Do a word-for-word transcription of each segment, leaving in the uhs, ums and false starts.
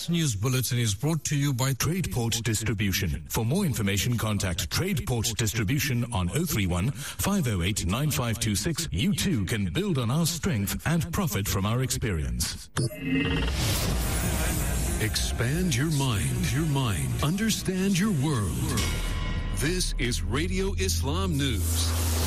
This news bulletin is brought to you by TradePort Distribution. For more information, contact TradePort Distribution on zero three one, five zero eight, nine five two six. You too can build on our strength and profit from our experience. Expand your mind, your mind. Understand your world. This is Radio Islam News.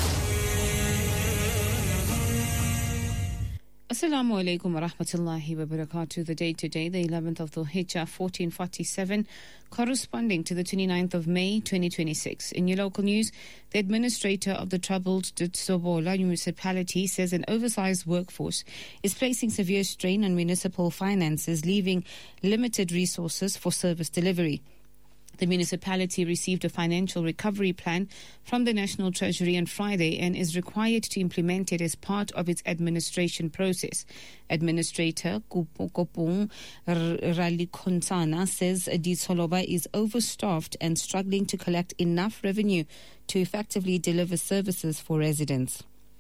Assalamu alaikum wa rahmatullahi wa barakatuh. The date today, the eleventh of Dhul Hijjah, fourteen forty-seven, corresponding to the twenty-ninth of May, twenty twenty-six. In your local news, the administrator of the troubled Ditsobola municipality says an oversized workforce is placing severe strain on municipal finances, leaving limited resources for service delivery. The municipality received a financial recovery plan from the National Treasury on Friday and is required to implement it as part of its administration process. Administrator Kupong Ralikonsana says Ditsoloba is overstaffed and struggling to collect enough revenue to effectively deliver services for residents.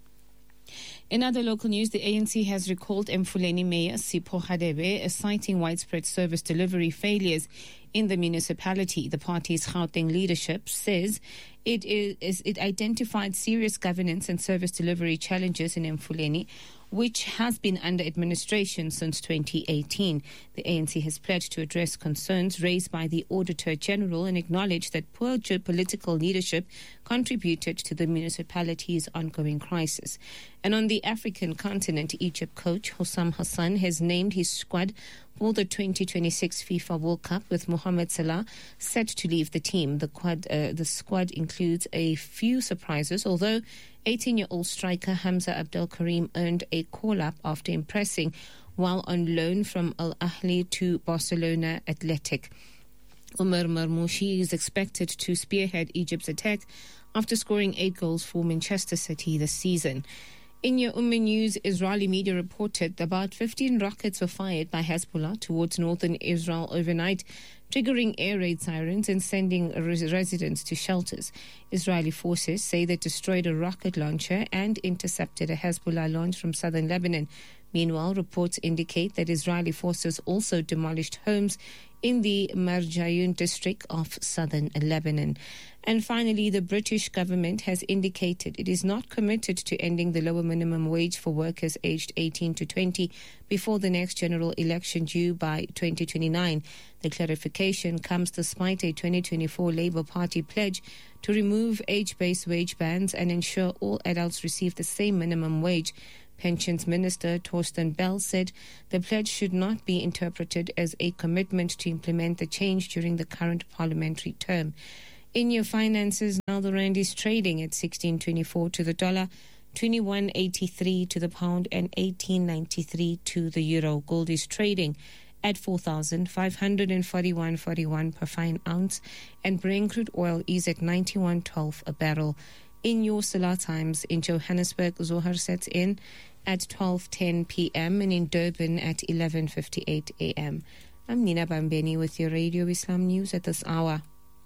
In other local news, the A N C has recalled Emfuleni Mayor Sipho Hadebe, citing widespread service delivery failures in the municipality. The party's Gauteng leadership says it is it identified serious governance and service delivery challenges in Emfuleni, which has been under administration since twenty eighteen. The A N C has pledged to address concerns raised by the Auditor General and acknowledged that poor geopolitical leadership contributed to the municipality's ongoing crisis. And on the African continent, Egypt coach Hossam Hassan has named his squad for the twenty twenty-six FIFA World Cup, with Mohamed Salah set to leave the team. The, quad, uh, the squad includes a few surprises, although eighteen-year-old striker Hamza Abdel Karim earned a call-up after impressing while on loan from Al Ahly to Barcelona Athletic. Umar Marmouchi is expected to spearhead Egypt's attack after scoring eight goals for Manchester City this season. In your Umm news, Israeli media reported about fifteen rockets were fired by Hezbollah towards northern Israel overnight, triggering air raid sirens and sending res- residents to shelters. Israeli forces say they destroyed a rocket launcher and intercepted a Hezbollah launch from southern Lebanon. Meanwhile, reports indicate that Israeli forces also demolished homes in the Marjayun district of southern Lebanon. And finally, the British government has indicated it is not committed to ending the lower minimum wage for workers aged eighteen to twenty before the next general election due by twenty twenty-nine. The clarification comes despite a twenty twenty-four Labour Party pledge to remove age-based wage bands and ensure all adults receive the same minimum wage. Pensions Minister Torsten Bell said the pledge should not be interpreted as a commitment to implement the change during the current parliamentary term. In your finances, now the rand is trading at sixteen twenty-four to the dollar, twenty-one eighty-three to the pound and eighteen ninety-three to the euro. Gold is trading at four thousand five hundred forty-one dollars and forty-one cents per fine ounce, and Brent crude oil is at ninety-one twelve a barrel. In your Salah times, in Johannesburg, Zohar sets in at twelve ten p.m. and in Durban at eleven fifty-eight a.m. I'm Nina Bambeni with your Radio Islam News at this hour.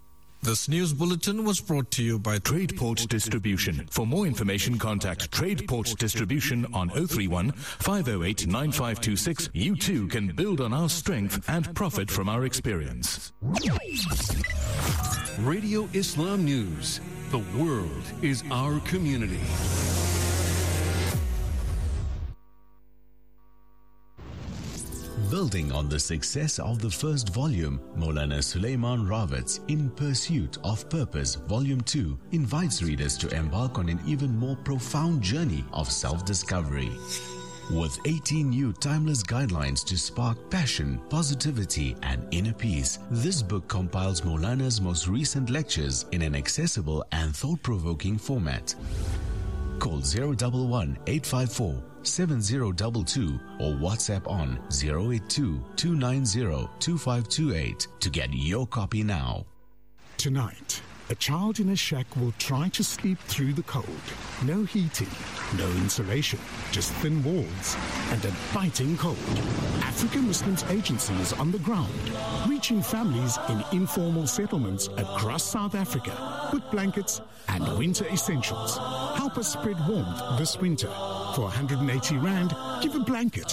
This news bulletin was brought to you by TradePort Distribution. For more information, contact TradePort Distribution on zero three one, five zero eight, nine five two six. You too can build on our strength and profit from our experience. Radio Islam News. The world is our community. Building on the success of the first volume, Maulana Sulaiman Rawat's In Pursuit of Purpose Volume two invites readers to embark on an even more profound journey of self-discovery. With eighteen new timeless guidelines to spark passion, positivity, and inner peace, this book compiles Maulana's most recent lectures in an accessible and thought-provoking format. Call zero one one, eight five four, seven zero two two or WhatsApp on zero eight two, two nine zero, two five two eight to get your copy now. Tonight, a child in a shack will try to sleep through the cold. No heating, no insulation, just thin walls and a biting cold. African Muslims Agency is on the ground, reaching families in informal settlements across South Africa with blankets and winter essentials. Help us spread warmth this winter. For one hundred eighty rand, give a blanket.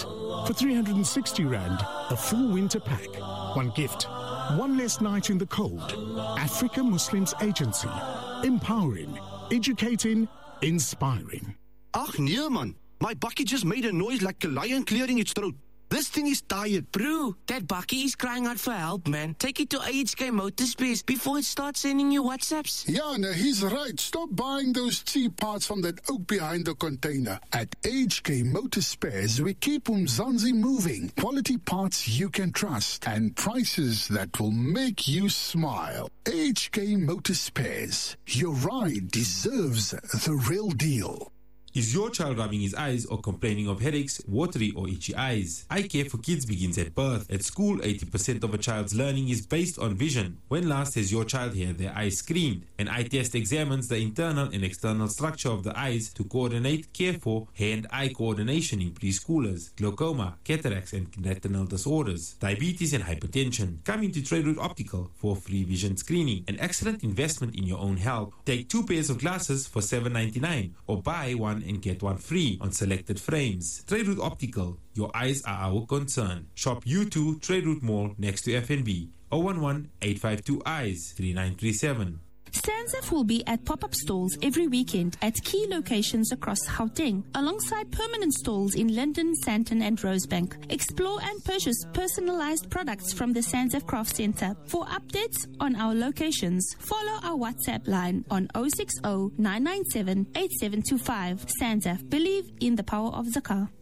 For three hundred sixty rand, a full winter pack. One gift, one less night in the cold. Africa Muslims Agency. Empowering, educating, inspiring. Ach nee man, my bucket just made a noise like a lion clearing its throat. This thing is tired. Bro, that bucky is crying out for help, man. Take it to A H K Motorspace before it starts sending you WhatsApps. Yeah, no, he's right. Stop buying those cheap parts from that oak behind the container. At A H K Motorspares, we keep Umzansi moving. Quality parts you can trust and prices that will make you smile. A H K Motorspares. Your ride deserves the real deal. Is your child rubbing his eyes or complaining of headaches, watery or itchy eyes? Eye care for kids begins at birth. At school, eighty percent of a child's learning is based on vision. When last has your child had their eyes screened? An eye test examines the internal and external structure of the eyes to coordinate care for hand-eye coordination in preschoolers, glaucoma, cataracts and retinal disorders, diabetes and hypertension. Come into Trade Route Optical for free vision screening, an excellent investment in your own health. Take two pairs of glasses for seven ninety-nine or buy one and get one free on selected frames. Trade Route Optical, your eyes are our concern. Shop U two Trade Route Mall next to F N B. zero one one, eight five two, eyes, three nine three seven. SANZAF will be at pop-up stalls every weekend at key locations across Gauteng, alongside permanent stalls in Linden, Sandton and Rosebank. Explore and purchase personalized products from the SANZAF Craft Center. For updates on our locations, follow our WhatsApp line on zero six zero, nine nine seven, eight seven two five. SANZAF, believe in the power of the car.